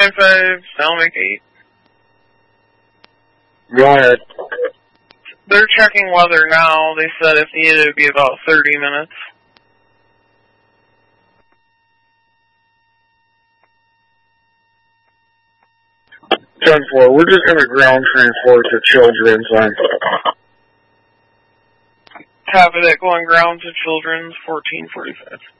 1095, I'll make 8. Go ahead. They're checking weather now. They said if needed, it would be about 30 minutes. 10-4, we're just going to ground transport to Children's then. Copy that, going ground to Children's, 1445.